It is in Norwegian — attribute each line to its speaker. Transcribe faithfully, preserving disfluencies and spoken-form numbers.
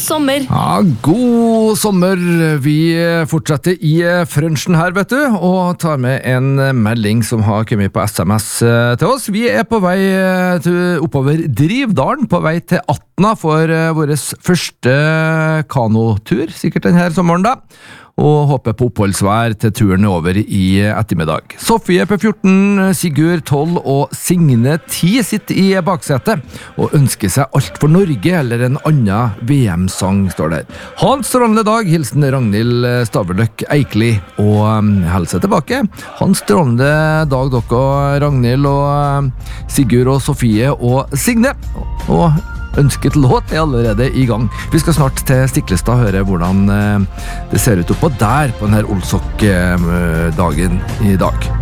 Speaker 1: sommer.
Speaker 2: Ja, god sommer. Vi fortsetter i frønsjen her, vet du, og tar med en melding som har kommet på S M S til oss. Vi er på vei til oppover Drivdalen, på vei til Atna for vår første kanotur, sikkert denne sommeren da. Og håper på oppholdsvær til turen over i ettermiddag. Sofie på fjorten, Sigurd tolv og Signe ti sitter i baksetet og ønsker seg alt for Norge eller en annen V M-sang, står der. Ha en strålende dag, hilsen Ragnhild Staverdøk Eikli, og um, helse tilbake. Ha en strålende dag dere, Ragnhild og um, Sigurd og Sofie og Signe. Og ønsket låt er allerede i gang. Vi skal snart til Stiklestad høre hvordan eh, det ser ut oppå der på denne Olsok-dagen i dag.